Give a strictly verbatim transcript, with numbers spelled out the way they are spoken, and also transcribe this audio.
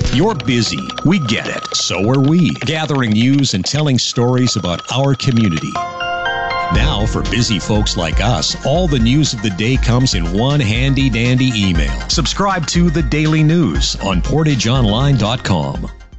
You're busy. We get it. So are we. Gathering news and telling stories about our community. Now, for busy folks like us, all the news of the day comes in one handy-dandy email. Subscribe to The Daily News on portage online dot com.